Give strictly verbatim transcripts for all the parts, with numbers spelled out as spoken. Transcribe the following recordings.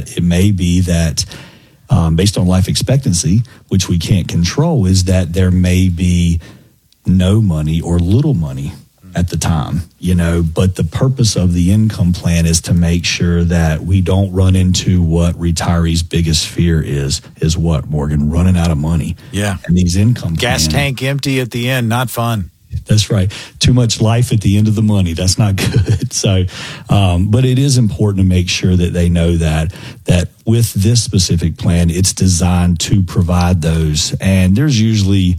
that. It may be that um, based on life expectancy, which we can't control, is that there may be no money or little money at the time, you know, but the purpose of the income plan is to make sure that we don't run into what retirees' biggest fear is, is what, Morgan? Running out of money. Yeah. And these income Gas plans, tank empty at the end, not fun. That's right. Too much life at the end of the money. That's not good. So, um, but it is important to make sure that they know that, that with this specific plan, it's designed to provide those. And there's usually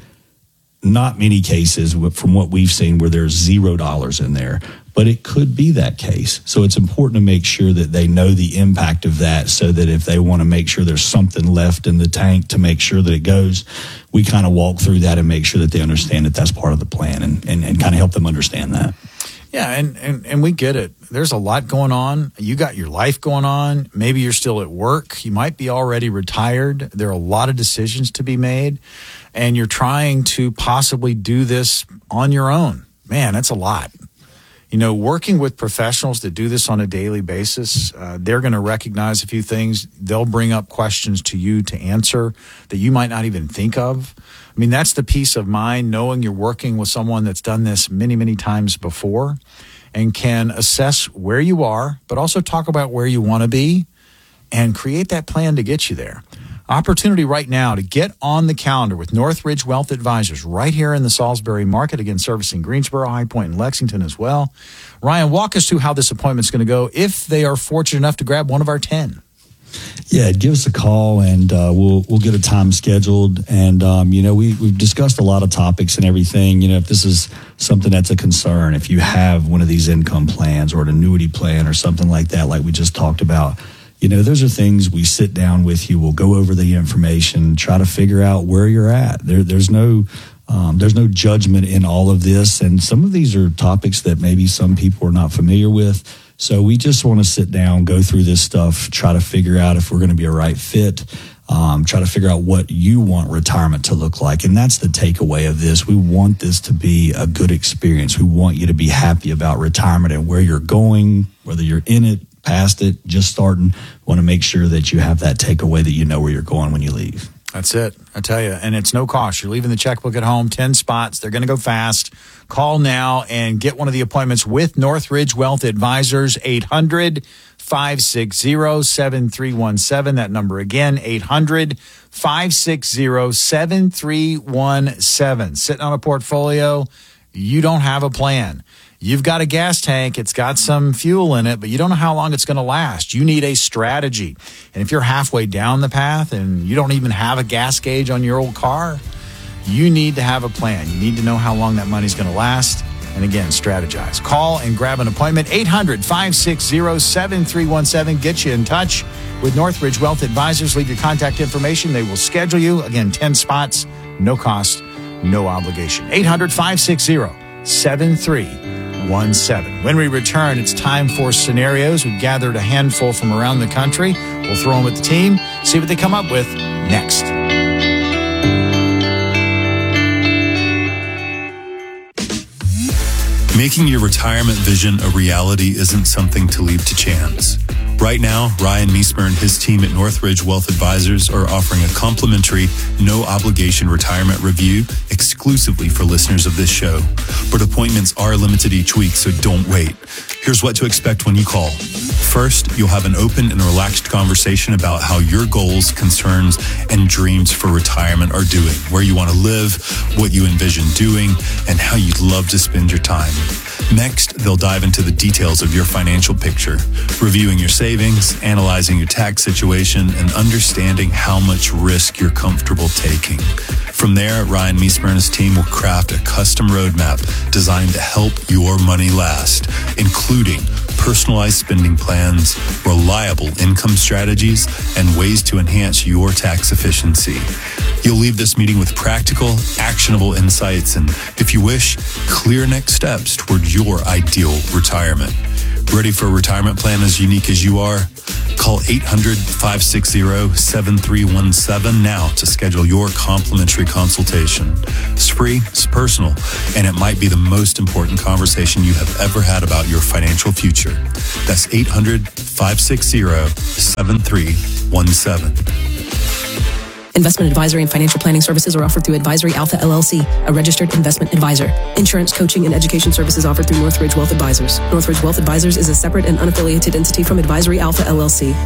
not many cases from what we've seen where there's zero dollars in there, but it could be that case. So it's important to make sure that they know the impact of that, so that if they want to make sure there's something left in the tank to make sure that it goes, we kind of walk through that and make sure that they understand that that's part of the plan, and, and, and kind of help them understand that. Yeah, and, and, and we get it. There's a lot going on. You got your life going on. Maybe you're still at work. You might be already retired. There are a lot of decisions to be made, and you're trying to possibly do this on your own. Man, that's a lot. You know, working with professionals that do this on a daily basis, uh, they're going to recognize a few things. They'll bring up questions to you to answer that you might not even think of. I mean, that's the peace of mind, knowing you're working with someone that's done this many, many times before and can assess where you are, but also talk about where you want to be and create that plan to get you there. Opportunity right now to get on the calendar with Northridge Wealth Advisors right here in the Salisbury market, again, servicing Greensboro, High Point, and Lexington as well. Ryan, walk us through how this appointment's going to go if they are fortunate enough to grab one of our ten. Yeah, give us a call, and uh, we'll we'll get a time scheduled. And um, you know, we we've discussed a lot of topics and everything. You know, if this is something that's a concern, if you have one of these income plans or an annuity plan or something like that, like we just talked about, you know, those are things we sit down with you. We'll go over the information, try to figure out where you're at. There, there's no um, there's no judgment in all of this, and some of these are topics that maybe some people are not familiar with. So we just want to sit down, go through this stuff, try to figure out if we're going to be a right fit, um, try to figure out what you want retirement to look like. And that's the takeaway of this. We want this to be a good experience. We want you to be happy about retirement and where you're going, whether you're in it, past it, just starting. We want to make sure that you have that takeaway, that you know where you're going when you leave. That's it. I tell you, and it's no cost. You're leaving the checkbook at home, ten spots. They're going to go fast. Call now and get one of the appointments with Northridge Wealth Advisors, eight hundred, five six zero, seven three one seven. That number again, eight hundred, five six zero, seven three one seven. Sitting on a portfolio, you don't have a plan. You've got a gas tank, it's got some fuel in it, but you don't know how long it's going to last. You need a strategy. And if you're halfway down the path and you don't even have a gas gauge on your old car, you need to have a plan. You need to know how long that money's going to last. And again, strategize. Call and grab an appointment. eight hundred, five six zero, seven three one seven. Get you in touch with Northridge Wealth Advisors. Leave your contact information. They will schedule you. Again, ten spots, no cost, no obligation. eight hundred, five six zero, seven three one seven. When we return, it's time for scenarios. We've gathered a handful from around the country. We'll throw them at the team, see what they come up with next. Making your retirement vision a reality isn't something to leave to chance. Right now, Ryan Meismer and his team at Northridge Wealth Advisors are offering a complimentary, no-obligation retirement review exclusively for listeners of this show. But appointments are limited each week, so don't wait. Here's what to expect when you call. First, you'll have an open and relaxed conversation about how your goals, concerns, and dreams for retirement are doing, where you want to live, what you envision doing, and how you'd love to spend your time. Next, they'll dive into the details of your financial picture, reviewing your savings, analyzing your tax situation, and understanding how much risk you're comfortable taking. From there, Ryan Meismer and his team will craft a custom roadmap designed to help your money last, including personalized spending plans, reliable income strategies, and ways to enhance your tax efficiency. You'll leave this meeting with practical, actionable insights and, if you wish, clear next steps toward your ideal retirement. Ready for a retirement plan as unique as you are? Call eight hundred, five six zero, seven three one seven now to schedule your complimentary consultation. It's free, it's personal, and it might be the most important conversation you have ever had about your financial future. That's eight hundred, five six zero, seven three one seven. Investment advisory and financial planning services are offered through Advisory Alpha L L C, a registered investment advisor. Insurance, coaching, and education services offered through Northridge Wealth Advisors. Northridge Wealth Advisors is a separate and unaffiliated entity from Advisory Alpha L L C.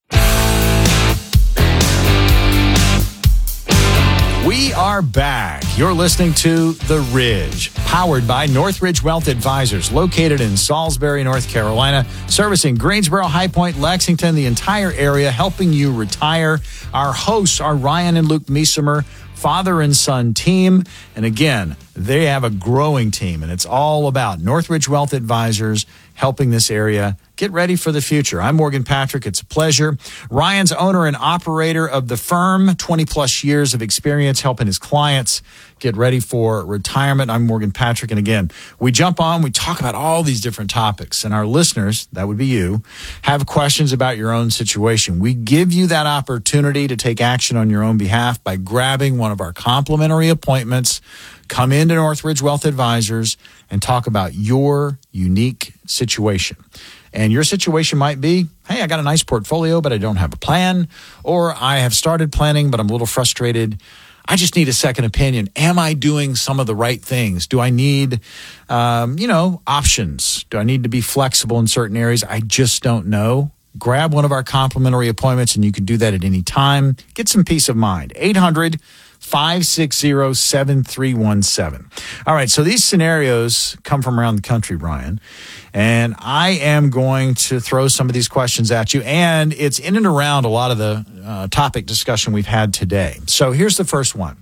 We are back. You're listening to The Ridge, powered by Northridge Wealth Advisors, located in Salisbury, North Carolina, servicing Greensboro, High Point, Lexington, the entire area, helping you retire. Our hosts are Ryan and Luke Miesemer, father and son team. And again, they have a growing team, and it's all about Northridge Wealth Advisors helping this area get ready for the future. I'm Morgan Patrick. It's a pleasure. Ryan's owner and operator of the firm, twenty plus years of experience helping his clients get ready for retirement. I'm Morgan Patrick. And again, we jump on, we talk about all these different topics, and our listeners, that would be you, have questions about your own situation. We give you that opportunity to take action on your own behalf by grabbing one of our complimentary appointments. Come into Northridge Wealth Advisors and talk about your unique situation. And your situation might be, hey, I got a nice portfolio, but I don't have a plan. Or I have started planning, but I'm a little frustrated. I just need a second opinion. Am I doing some of the right things? Do I need, um, you know, options? Do I need to be flexible in certain areas? I just don't know. Grab one of our complimentary appointments, and you can do that at any time. Get some peace of mind. eight hundred, five six zero, seven three one seven. All right, so these scenarios come from around the country, Ryan, and I am going to throw some of these questions at you, and it's in and around a lot of the uh, topic discussion we've had today. So here's the first one.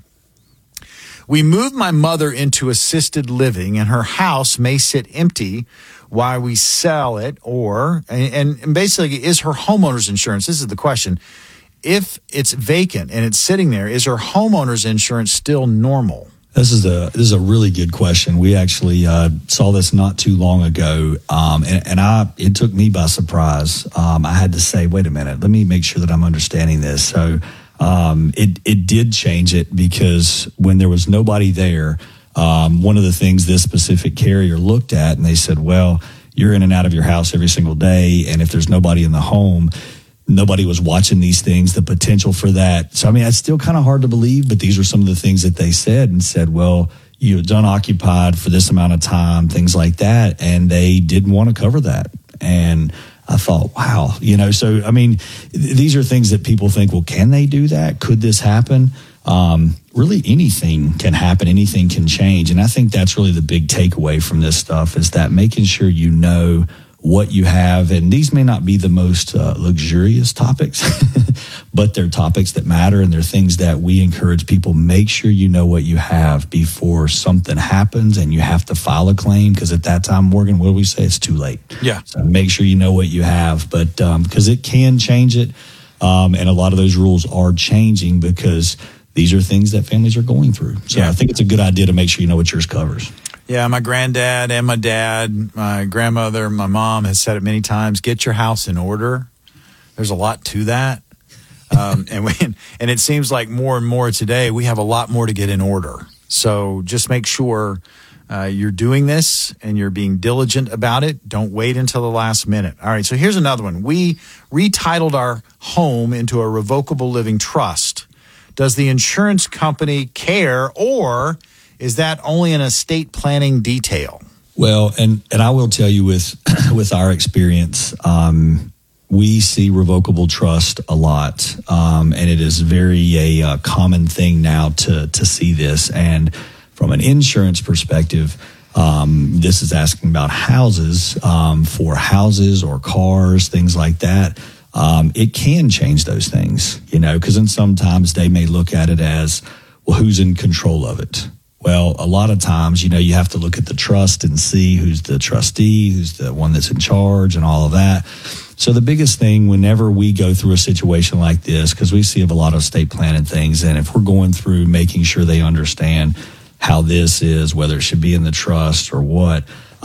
We moved my mother into assisted living, and her house may sit empty while we sell it, or, and, and basically, is her homeowner's insurance, this is the question, if it's vacant and it's sitting there, is her homeowner's insurance still normal? This is a this is a really good question. We actually uh, saw this not too long ago, um, and, and I it took me by surprise. Um, I had to say, wait a minute, let me make sure that I'm understanding this. So um, it it did change it because when there was nobody there, um, one of the things this specific carrier looked at, and they said, well, you're in and out of your house every single day, and if there's nobody in the home, nobody was watching these things, the potential for that. So, I mean, it's still kind of hard to believe, but these are some of the things that they said and said, well, you was unoccupied for this amount of time, things like that. And they didn't want to cover that. And I thought, wow, you know, so, I mean, th- these are things that people think, well, can they do that? Could this happen? Um, really anything can happen. Anything can change. And I think that's really the big takeaway from this stuff is that making sure you know what you have, and these may not be the most uh, luxurious topics, but they're topics that matter, and they're things that we encourage people, make sure you know what you have before something happens and you have to file a claim, because at that time, Morgan, what do we say? It's too late. Yeah. So make sure you know what you have, but um, because it can change it, um, and a lot of those rules are changing because these are things that families are going through. So yeah. I think it's a good idea to make sure you know what yours covers. Yeah, my granddad and my dad, my grandmother, my mom has said it many times, get your house in order. There's a lot to that. Um, and, we, and it seems like more and more today, we have a lot more to get in order. So just make sure uh, you're doing this and you're being diligent about it. Don't wait until the last minute. All right, so here's another one. We retitled our home into a revocable living trust. Does the insurance company care, or is that only an estate planning detail? Well, and, and I will tell you with with our experience, um, we see revocable trust a lot, um, and it is very a, a common thing now to to see this. And from an insurance perspective, um, this is asking about houses, um, for houses or cars, things like that. Um, it can change those things, you know, because then sometimes they may look at it as, well, who's in control of it? Well, a lot of times, you know, you have to look at the trust and see who's the trustee, who's the one that's in charge and all of that. So the biggest thing whenever we go through a situation like this, because we see a lot of estate planning things, and if we're going through making sure they understand how this is, whether it should be in the trust or what,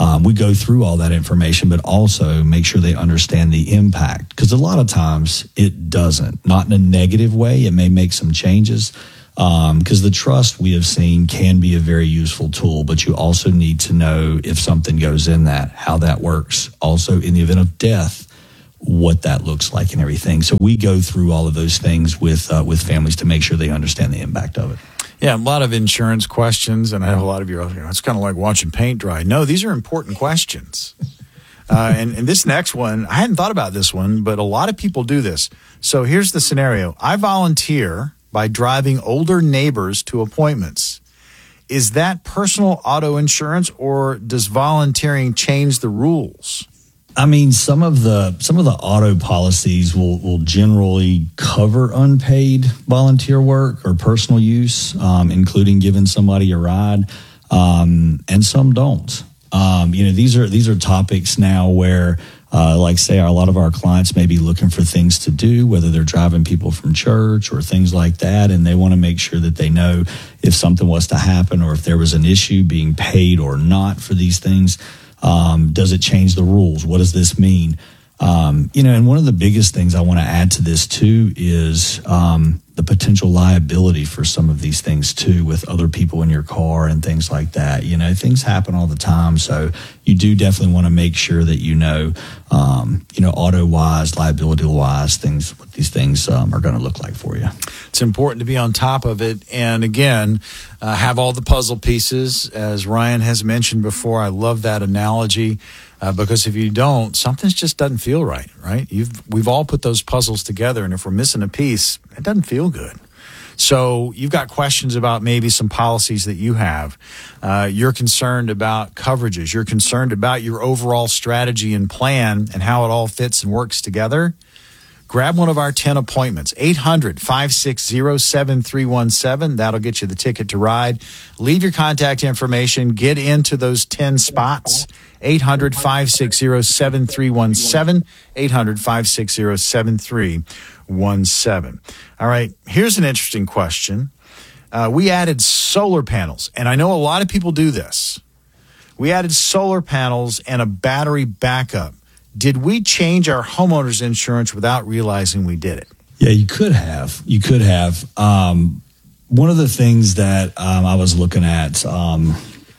Um, we go through all that information, but also make sure they understand the impact, because a lot of times it doesn't, not in a negative way. It may make some changes, because um, the trust we have seen can be a very useful tool, but you also need to know if something goes in that, how that works. Also, in the event of death, what that looks like and everything. So we go through all of those things with uh, with families to make sure they understand the impact of it. Yeah, a lot of insurance questions, and I know a lot of you are, you know, it's kind of like watching paint dry. No, these are important questions. Uh, and, and this next one, I hadn't thought about this one, but a lot of people do this. So here's the scenario. I volunteer by driving older neighbors to appointments. Is that personal auto insurance, or does volunteering change the rules? I mean, some of the some of the auto policies will, will generally cover unpaid volunteer work or personal use, um, including giving somebody a ride, um, and some don't. Um, you know, these are these are topics now where, uh, like, say, a lot of our clients may be looking for things to do, whether they're driving people from church or things like that, and they want to make sure that they know if something was to happen or if there was an issue being paid or not for these things. Um, does it change the rules? What does this mean? Um, you know, and one of the biggest things I want to add to this too is um, the potential liability for some of these things too, with other people in your car and things like that. You know, things happen all the time, so you do definitely want to make sure that you know, um, you know, auto-wise, liability-wise, things what these things um, are going to look like for you. It's important to be on top of it, and again, uh, have all the puzzle pieces, as Ryan has mentioned before. I love that analogy. Uh, because if you don't, something just doesn't feel right, right? You've we've all put those puzzles together, and if we're missing a piece, it doesn't feel good. So you've got questions about maybe some policies that you have. Uh, you're concerned about coverages. You're concerned about your overall strategy and plan and how it all fits and works together. Grab one of our ten appointments, eight hundred, five six zero, seven three one seven. That'll get you the ticket to ride. Leave your contact information. Get into those ten spots. eight hundred, five six zero, seven three one seven. eight hundred, five six zero, seven three one seven. All right, here's an interesting question. Uh, we added solar panels, and I know a lot of people do this. We added solar panels and a battery backup. Did we change our homeowner's insurance without realizing we did it? Yeah, you could have. You could have. Um, one of the things that um, I was looking at, um,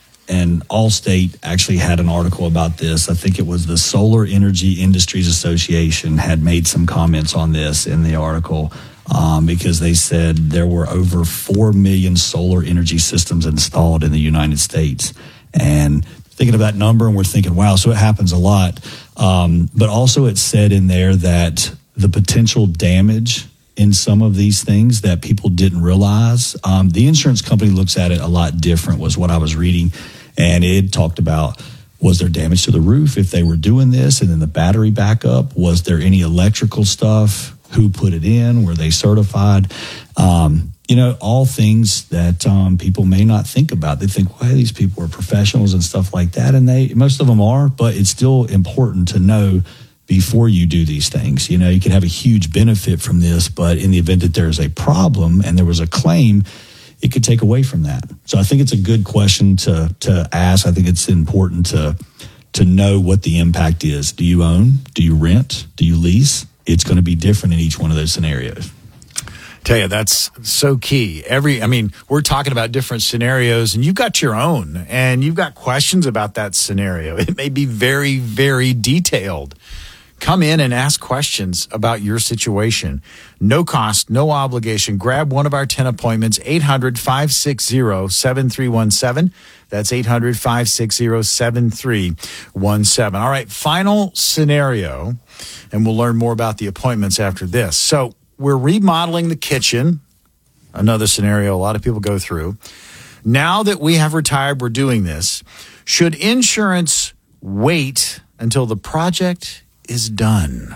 and Allstate actually had an article about this. I think it was the Solar Energy Industries Association had made some comments on this in the article, um, because they said there were over four million solar energy systems installed in the United States. And thinking of that number, and we're thinking, wow, so it happens a lot. Um, but also it said in there that the potential damage in some of these things that people didn't realize, um, the insurance company looks at it a lot different, was what I was reading. And it talked about, was there damage to the roof if they were doing this? And then the battery backup, was there any electrical stuff? Who put it in? Were they certified? Um, you know, all things that um, people may not think about. They think, well, hey, these people are professionals and stuff like that. And they, most of them are, but it's still important to know before you do these things. You know, you can have a huge benefit from this, but in the event that there's a problem and there was a claim, it could take away from that. So I think it's a good question to to ask. I think it's important to to know what the impact is. Do you own? Do you rent? Do you lease? It's going to be different in each one of those scenarios. Tell you, that's so key. Every, I mean, we're talking about different scenarios, and you've got your own, and you've got questions about that scenario. It may be very, very detailed. Come in and ask questions about your situation. No cost, no obligation. Grab one of our ten appointments, eight hundred, five six zero, seven three one seven. That's eight hundred, five six zero, seven three one seven. All right, final scenario, and we'll learn more about the appointments after this. So we're remodeling the kitchen, another scenario a lot of people go through. Now that we have retired, we're doing this. Should insurance wait until the project is done?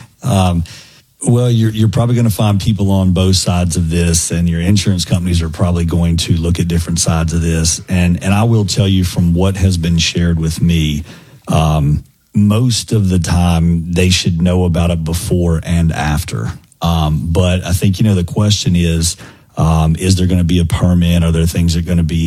Um, well, you're you're probably going to find people on both sides of this, and your insurance companies are probably going to look at different sides of this. And and I will tell you from what has been shared with me, um, most of the time they should know about it before and after. Um, but I think, you know, the question is, um, is there going to be a permit? Are there things that are going to be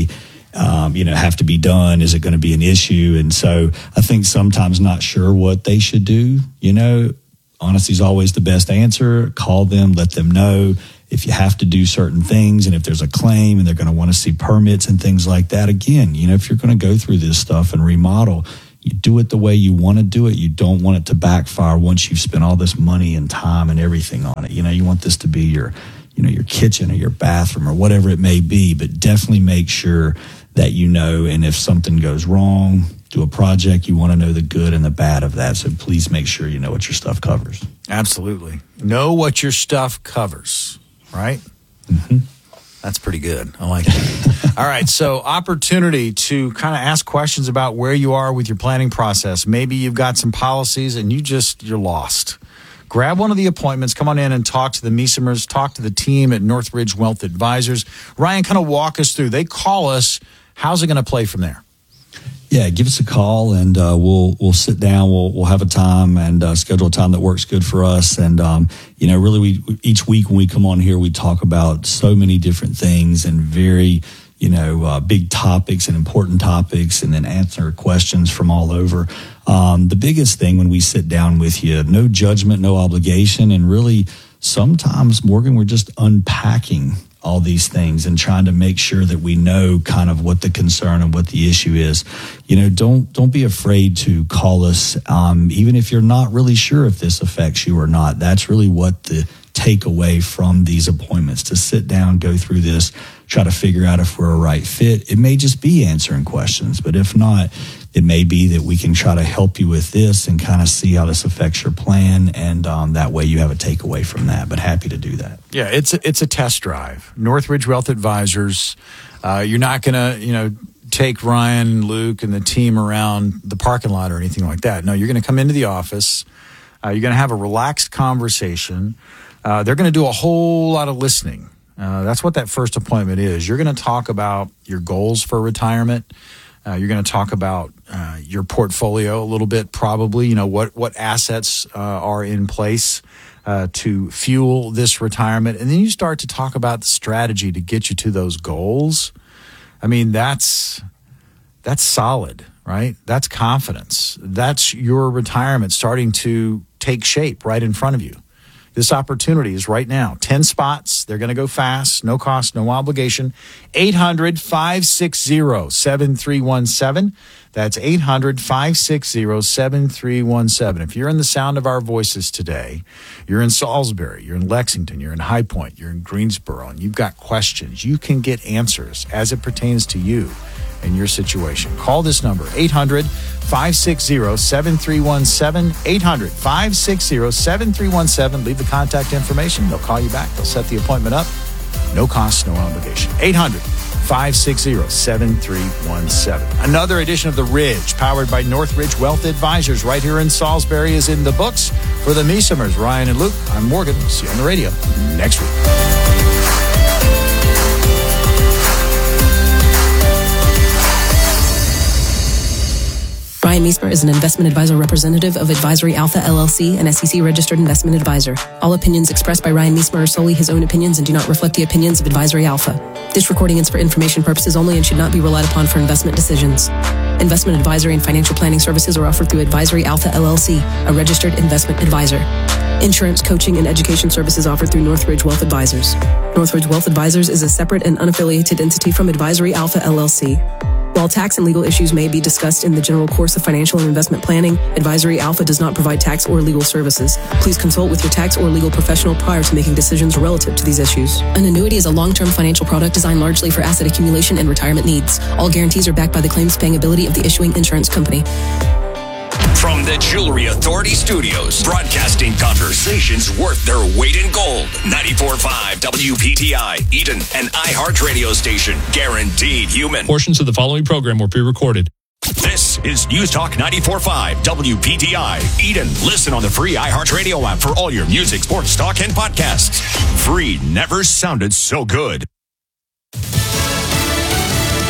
um, you know, have to be done? Is it going to be an issue? And so I think sometimes not sure what they should do. You know, honesty is always the best answer. Call them, let them know if you have to do certain things, and if there's a claim and they're going to want to see permits and things like that. Again, you know, if you're going to go through this stuff and remodel, you do it the way you want to do it. You don't want it to backfire once you've spent all this money and time and everything on it. You know, you want this to be your, you know, your kitchen or your bathroom or whatever it may be, but definitely make sure that you know, and if something goes wrong, do a project, you want to know the good and the bad of that. So please make sure you know what your stuff covers. Absolutely. Know what your stuff covers, right? Mm-hmm. That's pretty good. I like it. All right. So opportunity to kind of ask questions about where you are with your planning process. Maybe you've got some policies and you just, you're lost. Grab one of the appointments, come on in and talk to the Meesemers, talk to the team at Northridge Wealth Advisors. Ryan, kind of walk us through. They call us. How's it going to play from there? Yeah, give us a call and uh, we'll we'll sit down. We'll we'll have a time and uh, schedule a time that works good for us. And um, you know, really, we each week when we come on here, we talk about so many different things and very you know uh, big topics and important topics, and then answer questions from all over. Um, the biggest thing when we sit down with you, no judgment, no obligation, and really sometimes, Morgan, we're just unpacking all these things and trying to make sure that we know kind of what the concern and what the issue is. You know, don't don't be afraid to call us, um, even if you're not really sure if this affects you or not. That's really what the takeaway from these appointments, to sit down, go through this, try to figure out if we're a right fit. It may just be answering questions, but if not, it may be that we can try to help you with this and kind of see how this affects your plan, and um, that way you have a takeaway from that. But happy to do that. Yeah, it's a, it's a test drive. Northridge Wealth Advisors. Uh, you're not going to, you know, take Ryan, Luke, and the team around the parking lot or anything like that. No, you're going to come into the office. Uh, you're going to have a relaxed conversation. Uh, they're going to do a whole lot of listening. Uh, that's what that first appointment is. You're going to talk about your goals for retirement. Uh, you're going to talk about uh, your portfolio a little bit, probably. You know, what, what assets uh, are in place uh, to fuel this retirement. And then you start to talk about the strategy to get you to those goals. I mean, that's that's solid, right? That's confidence. That's your retirement starting to take shape right in front of you. This opportunity is right now. ten spots. They're going to go fast. No cost, no obligation. eight hundred, five six zero, seven three one seven. That's eight hundred, five six zero, seven three one seven. If you're in the sound of our voices today, you're in Salisbury, you're in Lexington, you're in High Point, you're in Greensboro, and you've got questions, you can get answers as it pertains to you and your situation. Call this number, eight hundred, five six zero, seven three one seven, eight hundred, five six zero, seven three one seven. Leave the contact information. They'll call you back. They'll set the appointment up. No cost, no obligation. eight hundred, five six zero, seven three one seven. Another edition of The Ridge, powered by Northridge Wealth Advisors, right here in Salisbury, is in the books. For the Meesemers, Ryan and Luke, I'm Morgan. See you on the radio next week. Ryan Meesmer is an investment advisor representative of Advisory Alpha L L C, an S E C-registered investment advisor. All opinions expressed by Ryan Meesmer are solely his own opinions and do not reflect the opinions of Advisory Alpha. This recording is for information purposes only and should not be relied upon for investment decisions. Investment advisory and financial planning services are offered through Advisory Alpha L L C, a registered investment advisor. Insurance, coaching, and education services offered through Northridge Wealth Advisors. Northridge Wealth Advisors is a separate and unaffiliated entity from Advisory Alpha L L C. While tax and legal issues may be discussed in the general course of financial and investment planning, Advisory Alpha does not provide tax or legal services. Please consult with your tax or legal professional prior to making decisions relative to these issues. An annuity is a long-term financial product designed largely for asset accumulation and retirement needs. All guarantees are backed by the claims-paying ability of the issuing insurance company. From the Jewelry Authority Studios, broadcasting conversations worth their weight in gold. ninety-four point five W P T I, Eden, an iHeart radio station, guaranteed human. Portions of the following program were pre-recorded. This is News Talk ninety-four point five W P T I, Eden. Listen on the free iHeart radio app for all your music, sports, talk, and podcasts. Free never sounded so good. We're moving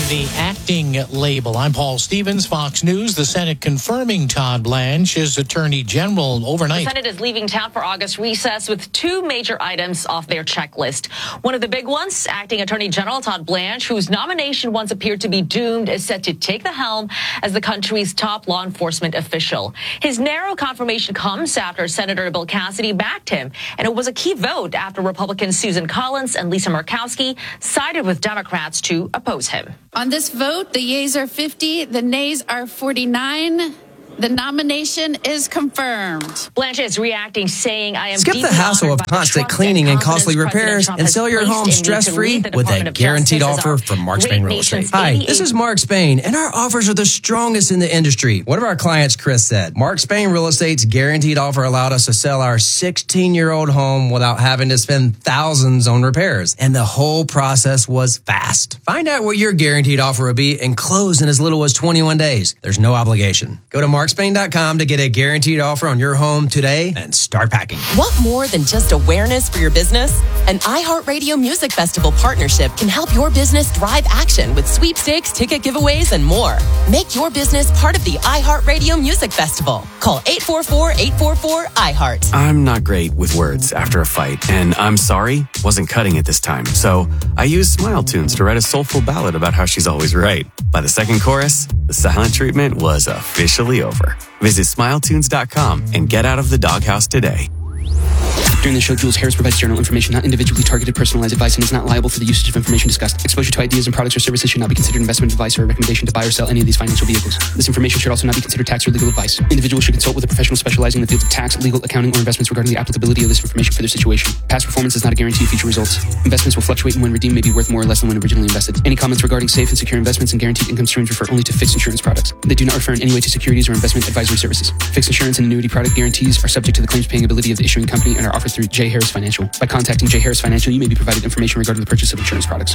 the acting label. I'm Paul Stevens, Fox News. The Senate confirming Todd Blanche as Attorney General overnight. The Senate is leaving town for August recess with two major items off their checklist. One of the big ones, acting Attorney General Todd Blanche, whose nomination once appeared to be doomed, is set to take the helm as the country's top law enforcement official. His narrow confirmation comes after Senator Bill Cassidy backed him, and it was a key vote after Republicans Susan Collins and Lisa Murkowski sided with Democrats to oppose him. On this vote, the yeas are fifty, the nays are forty-nine. The nomination is confirmed. Blanche is reacting, saying, I am Skip the hassle of constant cleaning and costly repairs and sell your home stress-free with a guaranteed offer from Mark Spain Real Estate. Hi, this is Mark Spain, and our offers are the strongest in the industry. One of our clients, Chris, said, Mark Spain Real Estate's guaranteed offer allowed us to sell our sixteen-year-old home without having to spend thousands on repairs, and the whole process was fast. Find out what your guaranteed offer will be and close in as little as twenty-one days. There's no obligation. Go to mark spain dot com to get a guaranteed offer on your home today and start packing. Want more than just awareness for your business? An iHeartRadio Music Festival partnership can help your business drive action with sweepstakes, ticket giveaways, and more. Make your business part of the iHeartRadio Music Festival. Call eight four four, eight four four, I heart. I'm not great with words after a fight, and I'm sorry wasn't cutting it this time. So I used Smile Tunes to write a soulful ballad about how she's always right. By the second chorus, the silent treatment was officially over. Visit smile tunes dot com and get out of the doghouse today. During the show, Jules Harris provides general information, not individually targeted personalized advice, and is not liable for the usage of information discussed. Exposure to ideas and products or services should not be considered investment advice or a recommendation to buy or sell any of these financial vehicles. This information should also not be considered tax or legal advice. Individuals should consult with a professional specializing in the fields of tax, legal, accounting, or investments regarding the applicability of this information for their situation. Past performance is not a guarantee of future results. Investments will fluctuate and when redeemed may be worth more or less than when originally invested. Any comments regarding safe and secure investments and guaranteed income streams refer only to fixed insurance products. They do not refer in any way to securities or investment advisory services. Fixed insurance and annuity product guarantees are subject to the claims paying ability of the issuing company and are offered through J. Harris Financial. By contacting J. Harris Financial, you may be provided information regarding the purchase of insurance products.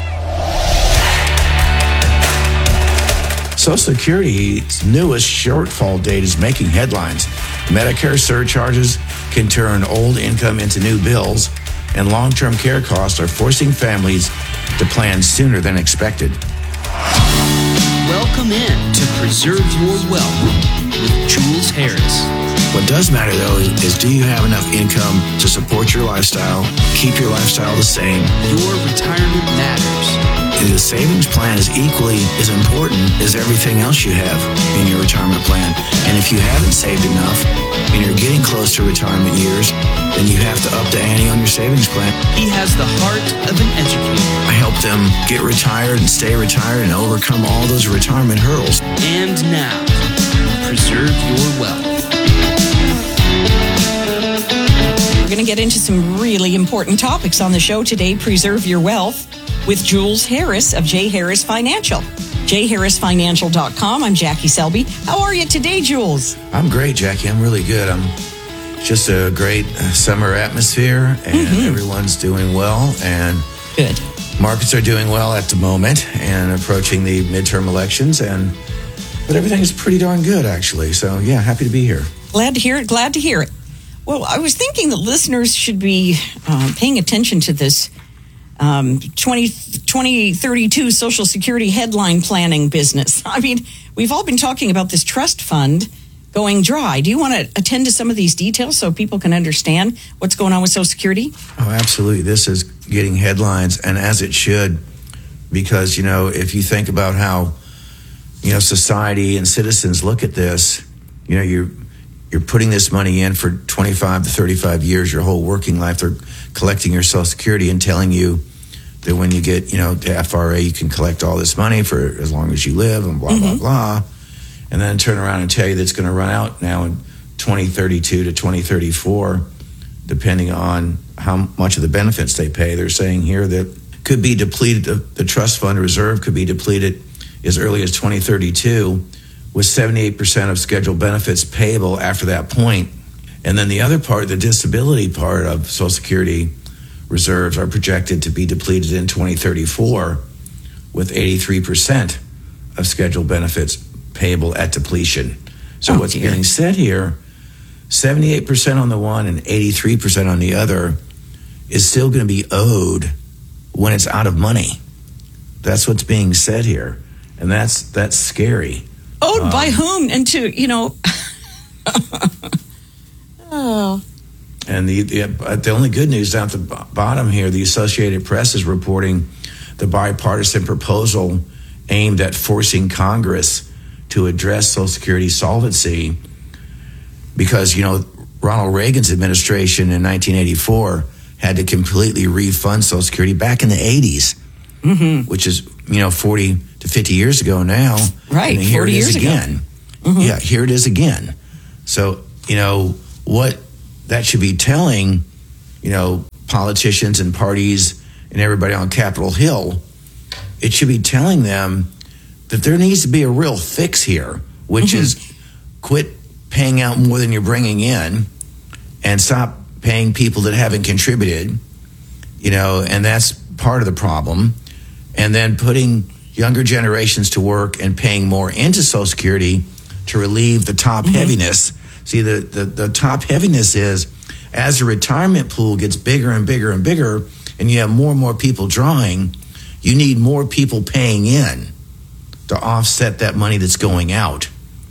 Social Security's newest shortfall date is making headlines. Medicare surcharges can turn old income into new bills, and long-term care costs are forcing families to plan sooner than expected. Welcome in to Preserve Your Wealth with Jules Harris. What does matter, though, is, is do you have enough income to support your lifestyle, keep your lifestyle the same? Your retirement matters. And the savings plan is equally as important as everything else you have in your retirement plan. And if you haven't saved enough and you're getting close to retirement years, then you have to up the ante on your savings plan. He has the heart of an educator. I help them get retired and stay retired and overcome all those retirement hurdles. And now, Preserve Your Wealth. We're going to get into some really important topics on the show today. Preserve Your Wealth with Jules Harris of J. Harris Financial. j harris financial dot com. I'm Jackie Selby. How are you today, Jules? I'm great, Jackie. I'm really good. I'm just a great summer atmosphere, and mm-hmm. everyone's doing well. And good. Markets are doing well at the moment and approaching the midterm elections. And but everything is pretty darn good, actually. So, yeah, happy to be here. Glad to hear it. Glad to hear it. Well, I was thinking the listeners should be uh, paying attention to this um, twenty, twenty thirty-two Social Security headline planning business. I mean, we've all been talking about this trust fund going dry. Do you want to attend to some of these details so people can understand what's going on with Social Security? Oh, absolutely. This is getting headlines, and as it should, because, you know, if you think about how, you know, society and citizens look at this, you know, you're You're putting this money in for twenty-five to thirty-five years, your whole working life. They're collecting your Social Security and telling you that when you get, you know, to F R A, you can collect all this money for as long as you live and blah, mm-hmm. blah, blah. And then turn around and tell you that it's going to run out now in twenty thirty-two to twenty thirty-four, depending on how much of the benefits they pay. They're saying here that could be depleted, the, the trust fund reserve could be depleted as early as twenty thirty-two, with seventy-eight percent of scheduled benefits payable after that point. And then the other part, the disability part of Social Security reserves, are projected to be depleted in twenty thirty-four with eighty-three percent of scheduled benefits payable at depletion. So oh, what's dear. Getting said here, seventy-eight percent on the one and eighty-three percent on the other is still going to be owed when it's out of money. That's what's being said here. and that's that's scary. Owed um, by whom? And to, you know, oh. And the, the the only good news down at the bottom here, the Associated Press is reporting the bipartisan proposal aimed at forcing Congress to address Social Security solvency, because, you know, Ronald Reagan's administration in nineteen eighty-four had to completely refund Social Security back in the eighties, mm-hmm. which is, you know, forty to fifty years ago now. Right, and here forty it is years again. ago. Mm-hmm. Yeah, here it is again. So, you know, what that should be telling, you know, politicians and parties and everybody on Capitol Hill, it should be telling them that there needs to be a real fix here, which mm-hmm. is quit paying out more than you're bringing in and stop paying people that haven't contributed, you know, and that's part of the problem. And then putting younger generations to work and paying more into Social Security to relieve the top mm-hmm. heaviness. See, the, the, the top heaviness is as the retirement pool gets bigger and bigger and bigger, and you have more and more people drawing, you need more people paying in to offset that money that's going out.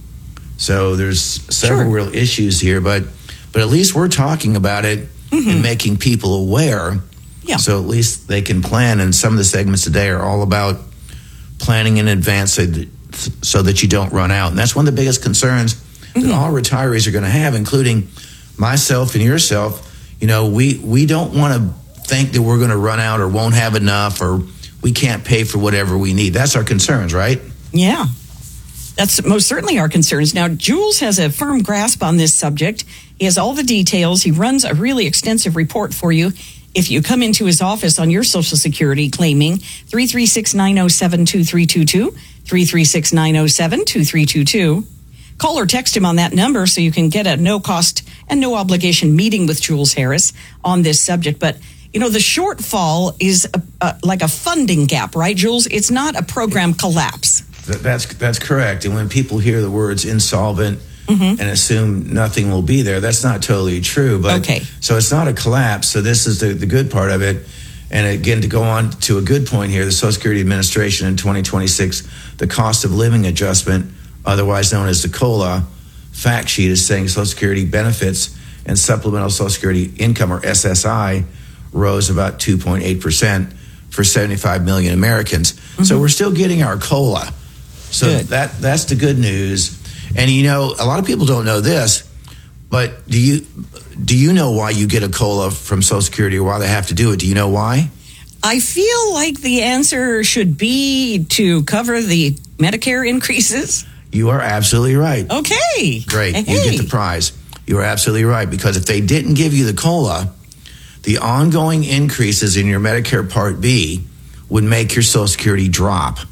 So there's several sure. real issues here, but but at least we're talking about it mm-hmm. and making people aware. Yeah. So at least they can plan. And some of the segments today are all about planning in advance so that, so that you don't run out. And that's one of the biggest concerns mm-hmm. that all retirees are going to have, including myself and yourself. You know, we, we don't want to think that we're going to run out or won't have enough or we can't pay for whatever we need. That's our concerns, right? Yeah. That's most certainly our concerns. Now, Jules has a firm grasp on this subject. He has all the details. He runs a really extensive report for you. If you come into his office on your Social Security claiming three three six, nine oh seven, two three two two, three three six, nine oh seven, two three two two. Call or text him on that number so you can get a no-cost and no-obligation meeting with Jules Harris on this subject. But, you know, the shortfall is a, a, like a funding gap, right, Jules? It's not a program collapse. That's that's correct. And when people hear the words insolvent mm-hmm. and assume nothing will be there, that's not totally true. But okay. So it's not a collapse. So this is the, the good part of it. And again, to go on to a good point here, the Social Security Administration in twenty twenty-six, the cost of living adjustment, otherwise known as the COLA, fact sheet is saying Social Security benefits and supplemental Social Security income, or S S I, rose about two point eight percent for seventy-five million Americans. Mm-hmm. So we're still getting our COLA. So good. that that's the good news. And, you know, a lot of people don't know this, but do you do you know why you get a COLA from Social Security or why they have to do it? Do you know why? I feel like the answer should be to cover the Medicare increases. You are absolutely right. Okay. Great. Hey. You get the prize. You are absolutely right, because if they didn't give you the COLA, the ongoing increases in your Medicare Part B would make your Social Security drop.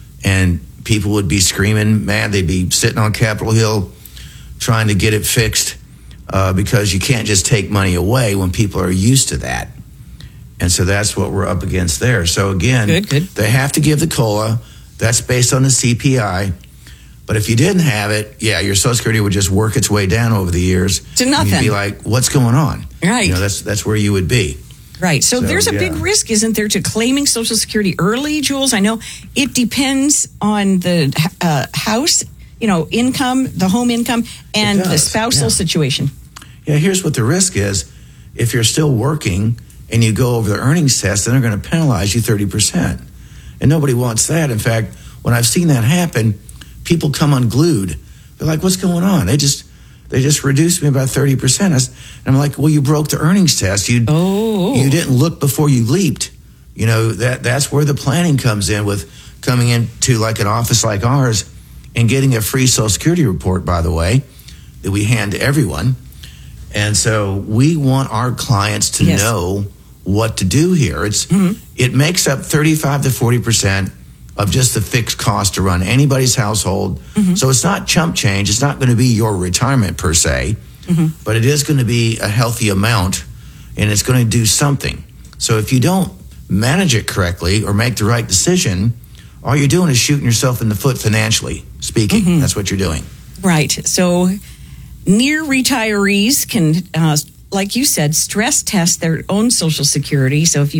And people would be screaming mad. They'd be sitting on Capitol Hill trying to get it fixed uh, because you can't just take money away when people are used to that. And so that's what we're up against there. So again, good, good. They have to give the COLA. That's based on the C P I. But if you didn't have it, yeah, your Social Security would just work its way down over the years. To nothing. And you'd be like, what's going on? Right. You know, that's that's where you would be. Right. So, so there's a yeah. big risk, isn't there, to claiming Social Security early, Jules? I know it depends on the uh, house, you know, income, the home income, and the spousal yeah. situation. Yeah, here's what the risk is. If you're still working and you go over the earnings test, then they're going to penalize you thirty percent. And nobody wants that. In fact, when I've seen that happen, people come unglued. They're like, what's going on? They just... They just reduced me about thirty percent. And I'm like, well, you broke the earnings test. You oh. you didn't look before you leaped. You know, that that's where the planning comes in, with coming into like an office like ours and getting a free Social Security report, by the way, that we hand to everyone. And so we want our clients to yes. know what to do here. It's mm-hmm. It makes up thirty-five to forty percent of just the fixed cost to run anybody's household. Mm-hmm. So it's not chump change. It's not going to be your retirement per se, mm-hmm. but it is going to be a healthy amount, and it's going to do something. So if you don't manage it correctly or make the right decision, all you're doing is shooting yourself in the foot financially speaking. Mm-hmm. That's what you're doing. Right. So near retirees can, uh, like you said, stress test their own Social Security. So if you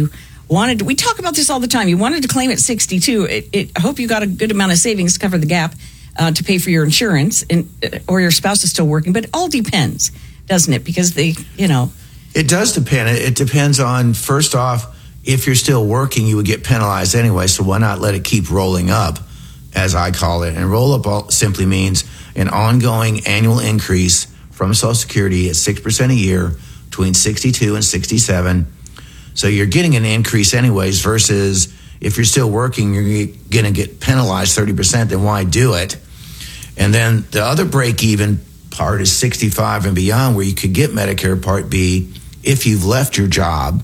wanted to, we talk about this all the time. You wanted to claim at sixty-two. It, it, I hope you got a good amount of savings to cover the gap uh, to pay for your insurance, and uh, or your spouse is still working. But it all depends, doesn't it? Because they, you know. It does depend. It depends on, first off, if you're still working, you would get penalized anyway. So why not let it keep rolling up, as I call it? And roll up simply means an ongoing annual increase from Social Security at six percent a year between sixty-two and sixty-seven. So you're getting an increase anyways, versus if you're still working, you're going to get penalized thirty percent, then why do it? And then the other break-even part is sixty-five and beyond, where you could get Medicare Part B if you've left your job